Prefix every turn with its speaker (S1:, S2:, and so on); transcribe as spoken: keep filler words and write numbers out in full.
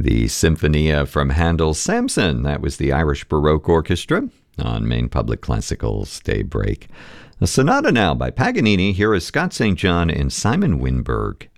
S1: The Symphonia from Handel's Samson. That was the Irish Baroque Orchestra on Maine Public Classical's Daybreak. A sonata now by Paganini. Here is Scott Saint John and Simon Winberg.